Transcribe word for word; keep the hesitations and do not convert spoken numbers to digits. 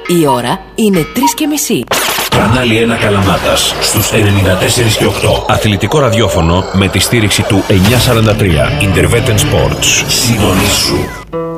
Η ώρα είναι τρεις και μισή. Κανάλι ένα Καλαμάτας στους ενενήντα τέσσερα και οκτώ. Αθλητικό ραδιόφωνο με τη στήριξη του εννιακόσια σαράντα τρία. Interveten Sports. Συντονίσου.